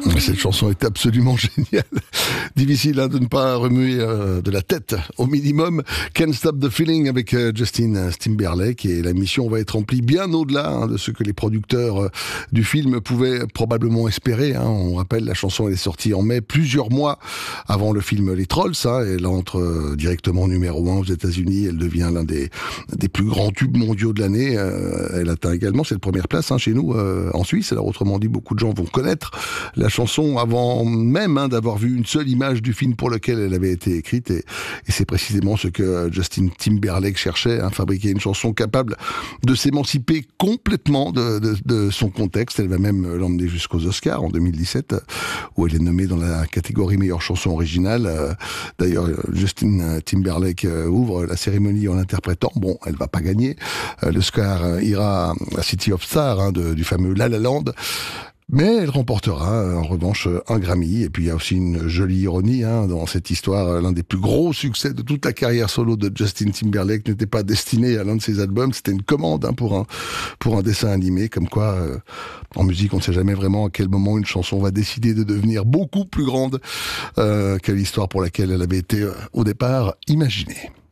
Cette chanson est absolument géniale. Difficile de ne pas remuer de la tête au minimum. Can't Stop the Feeling avec Justin Timberlake. Et la mission va être remplie bien au-delà de ce que les producteurs du film pouvaient probablement espérer. On rappelle, la chanson elle est sortie en mai, plusieurs mois avant le film Les Trolls. Elle entre directement numéro 1 aux États-Unis. Elle devient l'un des plus grands tubes mondiaux de l'année. Elle atteint également cette première place chez nous en Suisse. Alors autrement dit, beaucoup de gens vont connaître la chanson avant même d'avoir vu une seule image du film pour lequel elle avait été écrite, et c'est précisément ce que Justin Timberlake cherchait, fabriquer une chanson capable de s'émanciper complètement de son contexte. Elle va même l'emmener jusqu'aux Oscars en 2017, où elle est nommée dans la catégorie meilleure chanson originale. D'ailleurs, Justin Timberlake ouvre la cérémonie en l'interprétant. Bon, elle va pas gagner. L'Oscar ira à City of Stars du fameux La La Land. Mais elle remportera en revanche un Grammy. Et puis il y a aussi une jolie ironie dans cette histoire. L'un des plus gros succès de toute la carrière solo de Justin Timberlake n'était pas destiné à l'un de ses albums. C'était une commande pour un dessin animé. Comme quoi, en musique, on ne sait jamais vraiment à quel moment une chanson va décider de devenir beaucoup plus grande que l'histoire pour laquelle elle avait été au départ imaginée.